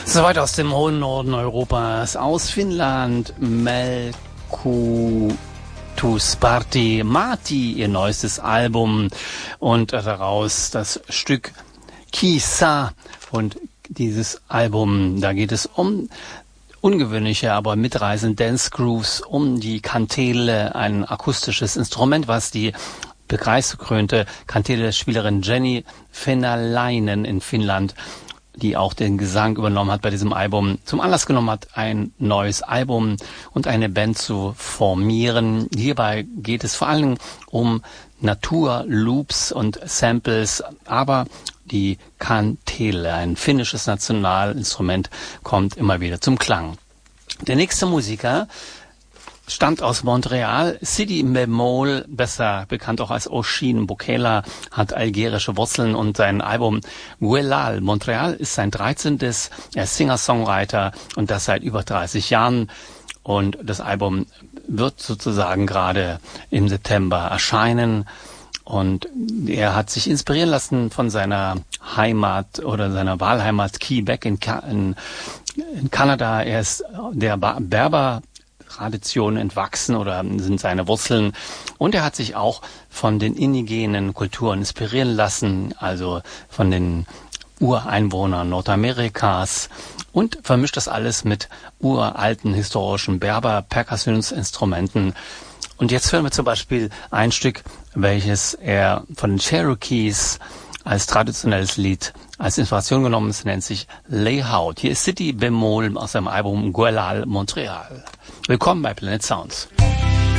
Soweit aus dem hohen Norden Europas, aus Finnland, Melkutusparti Mati, ihr neuestes Album und daraus das Stück Kisa. Und dieses Album, da geht es um ungewöhnliche, aber mitreißende Dance Grooves, um die Kantele, ein akustisches Instrument, was die preisgekrönte Kantele-Spielerin Jenny Fenalainen in Finnland, die auch den Gesang übernommen hat bei diesem Album, zum Anlass genommen hat, ein neues Album und eine Band zu formieren. Hierbei geht es vor allem um Naturloops und Samples, aber die Kantele, ein finnisches Nationalinstrument, kommt immer wieder zum Klang. Der nächste Musiker stammt aus Montreal. Sidi Bemol, besser bekannt auch als Oshin Bokela, hat algerische Wurzeln und sein Album Guelal Montreal ist sein 13. Er ist Singer-Songwriter und das seit über 30 Jahren. Und das Album wird sozusagen gerade im September erscheinen. Und er hat sich inspirieren lassen von seiner Heimat oder seiner Wahlheimat Quebec in Kanada. Er ist der Berber-Tradition entwachsen oder sind seine Wurzeln. Und er hat sich auch von den indigenen Kulturen inspirieren lassen, also von den Ureinwohnern Nordamerikas, und vermischt das alles mit uralten historischen Berber-Perkussionsinstrumenten. Und jetzt hören wir zum Beispiel ein Stück, welches er von den Cherokees als traditionelles Lied als Inspiration genommen ist, nennt sich Layhout. Hier ist Sidi Bemol aus seinem Album Guelal Montreal. Willkommen bei Planet Sounds.